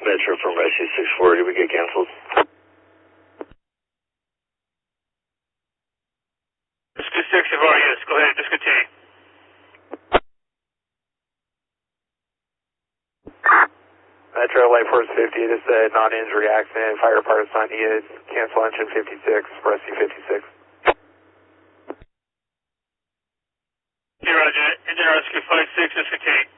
Metro from Rescue 640, did we get canceled? Rescue 640, yes, go ahead, discontinue. Metro Light Force 50, this is a non-injury accident, fire parts not needed, cancel engine 56, Rescue 56. Okay, roger, engine rescue 56, discontinue.